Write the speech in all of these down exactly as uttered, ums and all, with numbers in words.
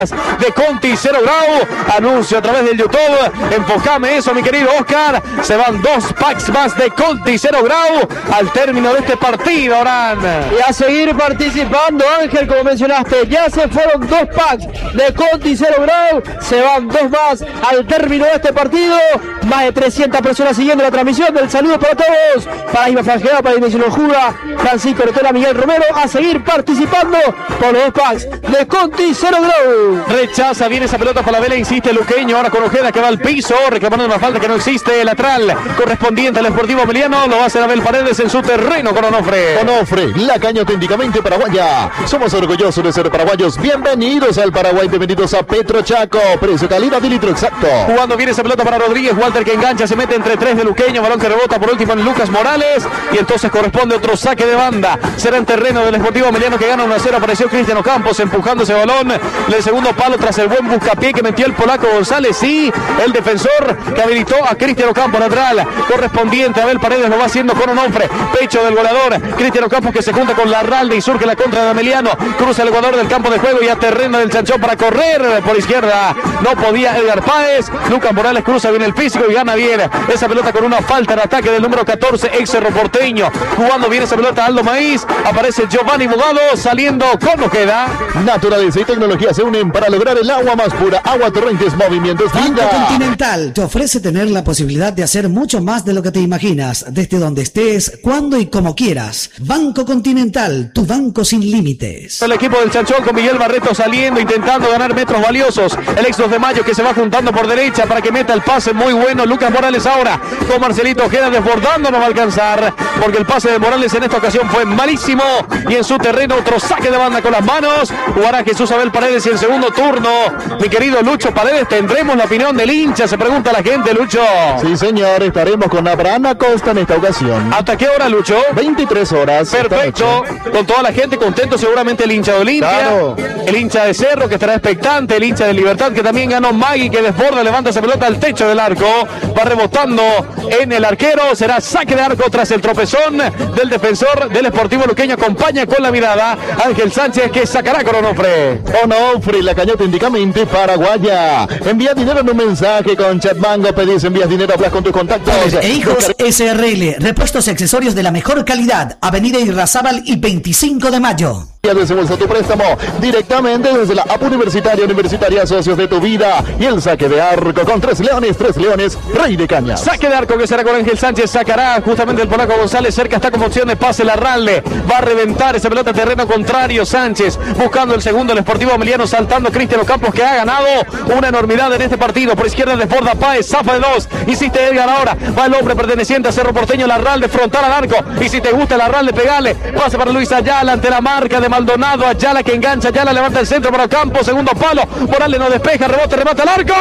de Conti, cero grau, anuncio a través del YouTube, enfocame eso mi querido Oscar, se van dos packs más de Conti, cero grau, al término de este partido, Orán. Y a seguir participando, Ángel, como mencionaste, ya se fueron dos packs de Conti, cero grau, se van dos más al término de este partido, más de trescientas personas siguiendo la transmisión, del saludo para todos, para Isma Franjeda, para Dimensión Juga, Francisco Retola, Miguel Romero, a seguir participando por los dos packs de Conti, cero grau. Rechaza bien esa pelota para la vela, insiste Luqueño, ahora con Ojeda que va al piso, reclamando una falta que no existe, lateral correspondiente al Sportivo Emiliano, lo va a hacer Abel Paredes en su terreno con Onofre. Onofre, la caña auténticamente paraguaya. Somos orgullosos de ser paraguayos. Bienvenidos al Paraguay, bienvenidos a Petro Chaco, precio, calidad y litro exacto. Jugando bien esa pelota para Rodríguez, Walter que engancha, se mete entre tres de Luqueño, balón que rebota por último en Lucas Morales, y entonces corresponde otro saque de banda, será en terreno del Sportivo Emiliano que gana uno a cero, apareció Cristiano Campos empujando ese balón, del segundo palo tras el buen buscapié que metió el polaco González y el defensor que habilitó a Cristiano Campos, lateral correspondiente, Abel Paredes lo va haciendo con Onofre, pecho del goleador, Cristiano Campos que se junta con Larralde y surge la contra de Emiliano, cruza el jugador del campo de juego y a terreno del Chanchón para correr por izquierda, no podía Edgar Páez, Lucas Morales cruza bien el físico y gana bien esa pelota con una falta de ataque del número catorce, ex Cerro Porteño, jugando bien esa pelota Aldo Maíz, aparece Giovanni Bugado saliendo con Ojeda. Naturaleza y tecnología se unen para lograr el agua más pura, Agua Torrentes Movimientos Banco Vida. Continental te ofrece tener la posibilidad de hacer mucho más de lo que te imaginas, desde donde estés, cuando y como quieras. Banco Continental, tu banco sin límites. El equipo del Chanchón con Miguel Barreto saliendo, intentando ganar metros valiosos. El ex dos de mayo que se va juntando por derecha para que meta el pase muy bueno. Lucas Morales ahora con Marcelito Ojeda desbordando, no va a alcanzar porque el pase de Morales en esta ocasión fue malísimo. Y en su terreno otro saque de banda con las manos. Jugará Jesús Abel Paredes y en segundo turno, mi querido Lucho Paredes, tendremos la opinión del hincha, se pregunta la gente, Lucho. Sí, señor, estaremos con Abraham Acosta en esta ocasión. ¿Hasta qué hora, Lucho? veintitrés horas. Perfecto, con toda la gente contento, seguramente el hincha de Olimpia, claro. El hincha de Cerro que estará expectante, el hincha de Libertad que también ganó Magui que desborda, levanta esa pelota al techo del arco, va rebotando en el arquero, será saque de arco tras el tropezón del defensor del Sportivo Luqueño, acompaña con la mirada Ángel Sánchez que sacará con Onofre. Onofre, la caña auténticamente paraguaya. Envía dinero en un mensaje con Chatmango, pedís, envías dinero, hablas con tus contactos. E Hijos S R L, repuestos y accesorios de la mejor calidad, Avenida Irrazábal y veinticinco de mayo. Ya desembolsa tu préstamo directamente desde la app universitaria, Universitaria Socios de tu Vida. Y el saque de arco con tres leones, tres leones, Rey de Cañas. Saque de arco que será con Ángel Sánchez, sacará justamente el polaco González, cerca está como opción de pase Larralde, va a reventar esa pelota terreno contrario, Sánchez buscando el segundo, el Sportivo Emiliano saltando Cristiano Campos que ha ganado una enormidad en este partido, por izquierda desborda Páez, zafa de dos, insiste Edgar ahora, va el hombre perteneciente a Cerro Porteño, Larralde frontal al arco, y si te gusta Larralde pegale, pasa para Luis Ayala ante la marca de Maldonado, Ayala que engancha, Ayala levanta el centro para Campos, segundo palo, Morales no despeja, rebote, remata al arco,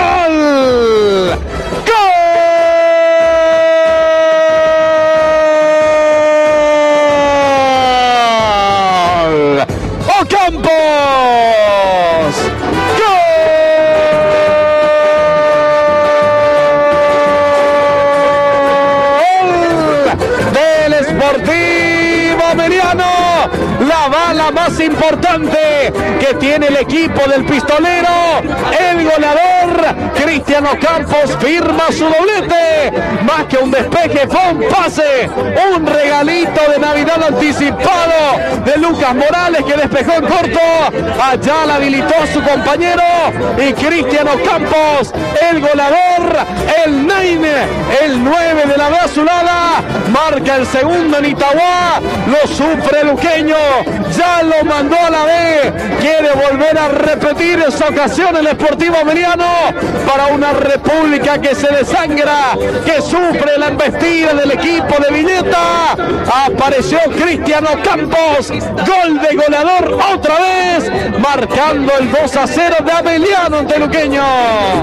¡gol! ¡Gol! ¡Ocampos! Sportivo Emiliano, la bala más importante que tiene el equipo del pistolero, el goleador Cristiano Campos firma su doblete, más que un despeje fue un pase, un regalito de Navidad anticipado de Lucas Morales que despejó en corto, allá la habilitó a su compañero y Cristiano Campos, el goleador, el nueve, el nueve de la B azulada, marca el segundo en Itagua, lo sufre Luqueño, ya lo mandó a la B, quiere volver a repetir esa ocasión el Sportivo Emiliano para una República que se desangra, que sufre la embestida del equipo de Villeta. Apareció Cristiano Campos, gol de goleador otra vez, marcando el dos a cero de Emiliano ante Luqueño.